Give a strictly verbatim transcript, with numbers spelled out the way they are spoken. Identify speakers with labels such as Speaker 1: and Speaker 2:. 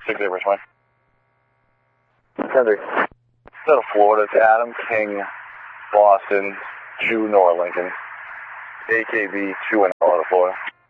Speaker 1: six eight, which one?
Speaker 2: ten three.
Speaker 1: Instead of Florida, it's Adam King, Boston, two North Lincoln. A K B, two in Florida.